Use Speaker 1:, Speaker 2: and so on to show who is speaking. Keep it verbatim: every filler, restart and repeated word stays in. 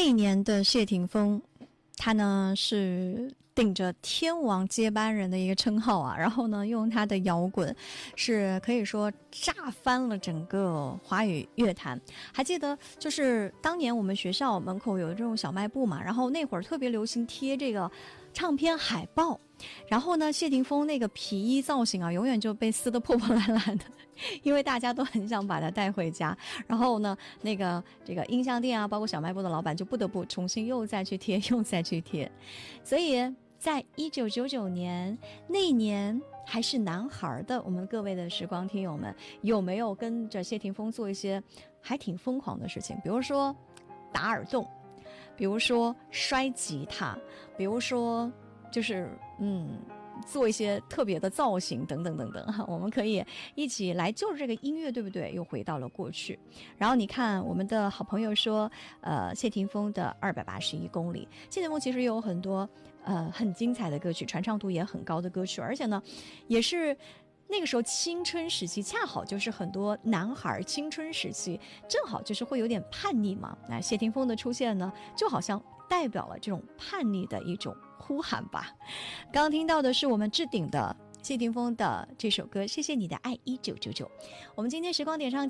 Speaker 1: 那一年的谢霆锋，他呢是顶着天王接班人的一个称号啊，然后呢用他的摇滚是可以说炸翻了整个华语乐坛。还记得就是当年我们学校门口有这种小卖部嘛，然后那会儿特别流行贴这个唱片海报，然后呢谢霆锋那个皮衣造型啊永远就被撕得破破烂烂的，因为大家都很想把它带回家，然后呢那个这个音像店啊包括小卖部的老板就不得不重新又再去贴又再去贴。所以在一九九九年那一年还是男孩的我们各位的时光听友们，有没有跟着谢霆锋做一些还挺疯狂的事情？比如说打耳洞，比如说摔吉他，比如说就是嗯做一些特别的造型等等等等，我们可以一起来就着这个音乐，对不对？又回到了过去。然后你看我们的好朋友说呃，谢霆锋的二百八十一公里，谢霆锋其实有很多呃很精彩的歌曲，传唱度也很高的歌曲，而且呢也是那个时候青春时期，恰好就是很多男孩青春时期正好就是会有点叛逆嘛。那谢霆锋的出现呢就好像代表了这种叛逆的一种呼喊吧。刚刚听到的是我们置顶的谢霆锋的这首歌《谢谢你的爱一九九九》。我们今天时光点上